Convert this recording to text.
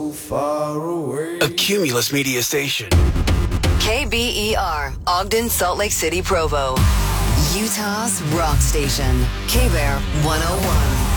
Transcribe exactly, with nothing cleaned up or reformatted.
so far away. A Cumulus Media Station. K B E R, Ogden, Salt Lake City, Provo. Utah's rock station. K-Bear one oh one.